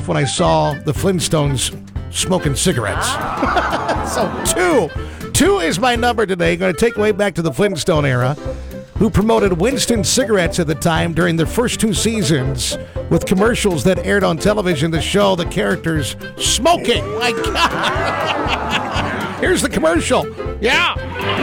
off when I saw the Flintstones smoking cigarettes. So two is my number today. Going to take away back to the Flintstone era, who promoted Winston cigarettes at the time during their first 2 seasons with commercials that aired on television to show the characters smoking. My God. Here's the commercial. Yeah.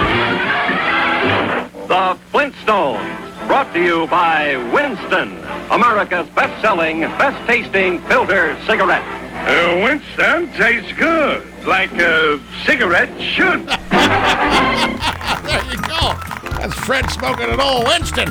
The Flintstones, brought to you by Winston, America's best-selling, best-tasting filter cigarette. Winston tastes good, like a cigarette should. There you go. That's Fred smoking an old Winston.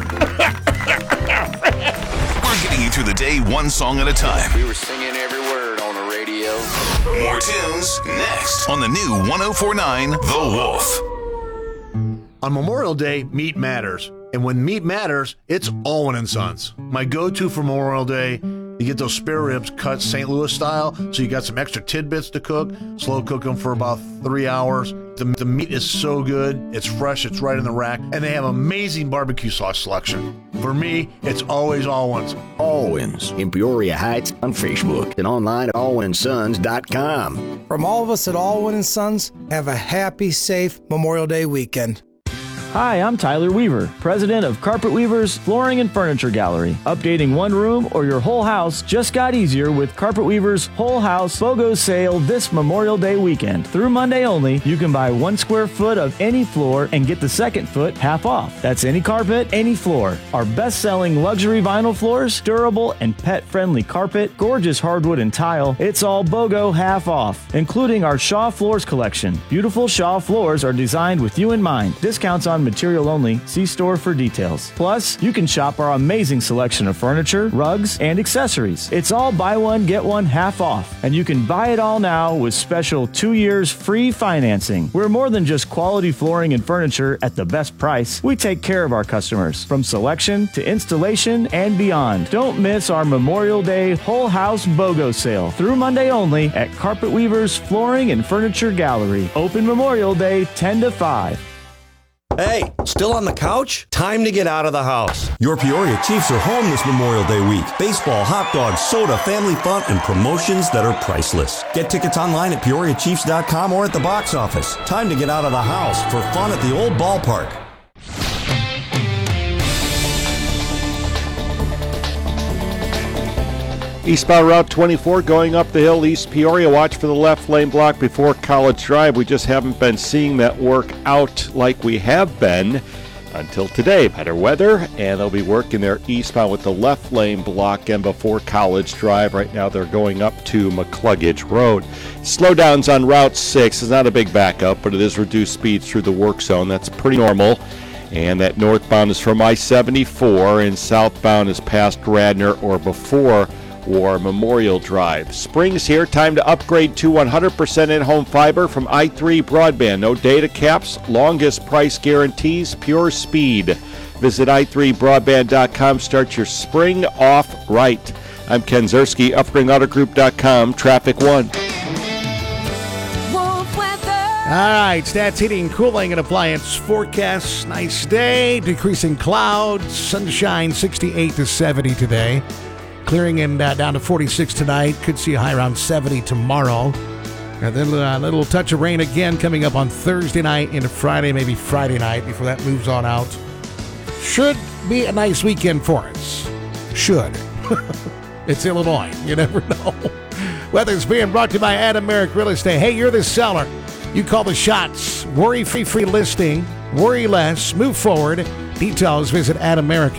We're getting you through the day one song at a time. We were singing every word on the radio. More tunes next on the new 104.9 The Wolf. On Memorial Day, meat matters. And when meat matters, it's Alwyn & Sons. My go-to for Memorial Day, you get those spare ribs cut St. Louis style, so you got some extra tidbits to cook. Slow cook them for about 3 hours. The meat is so good. It's fresh. It's right in the rack. And they have amazing barbecue sauce selection. For me, it's always Alwyn's. Alwyn's in Peoria Heights on Facebook and online at alwynsons.com. From all of us at Alwyn & Sons, have a happy, safe Memorial Day weekend. Hi, I'm Tyler Weaver, president of Carpet Weaver's Flooring and Furniture Gallery. Updating one room or your whole house just got easier with Carpet Weaver's Whole House BOGO sale this Memorial Day weekend. Through Monday only, you can buy 1 square foot of any floor and get the second foot half off. That's any carpet, any floor. Our best-selling luxury vinyl floors, durable and pet-friendly carpet, gorgeous hardwood and tile, it's all BOGO half off, including our Shaw Floors collection. Beautiful Shaw floors are designed with you in mind. Discounts on material only. See store for details. Plus, you can shop our amazing selection of furniture, rugs, and accessories. It's all buy one, get one half off. And you can buy it all now with special 2 years free financing. We're more than just quality flooring and furniture at the best price. We take care of our customers, from selection to installation and beyond. Don't miss our Memorial Day Whole House BOGO sale through Monday only at Carpet Weaver's Flooring and Furniture Gallery. Open Memorial Day 10 to 5. Hey, still on the couch? Time to get out of the house. Your Peoria Chiefs are home this Memorial Day week. Baseball, hot dogs, soda, family fun, and promotions that are priceless. Get tickets online at PeoriaChiefs.com or at the box office. Time to get out of the house for fun at the old ballpark. Eastbound Route 24 going up the hill, East Peoria. Watch for the left lane block before College Drive. We just haven't been seeing that work out like we have been until today. Better weather, and they'll be working there eastbound with the left lane block and before College Drive. Right now they're going up to McCluggage Road. Slowdowns on Route 6 is not a big backup, but it is reduced speeds through the work zone. That's pretty normal. And that northbound is from I-74, and southbound is past Radnor or before War Memorial Drive. Spring's here. Time to upgrade to 100% in-home fiber from i3 Broadband. No data caps, longest price guarantees, pure speed. Visit i3broadband.com. Start your spring off right. I'm Ken Zerski, UpringAutoGroup.com, Traffic 1. All right, Stats Heating, Cooling, and Appliance forecasts. Nice day, decreasing clouds, sunshine, 68 to 70 today. Clearing in down to 46 tonight. Could see a high around 70 tomorrow. And then a little touch of rain again coming up on Thursday night into Friday, maybe Friday night before that moves on out. Should be a nice weekend for us. Should. It's Illinois. You never know. Weather's being brought to you by Adam Merrick Real Estate. Hey, you're the seller. You call the shots. Worry-free listing. Worry less. Move forward. Details, visit Adam Merrick.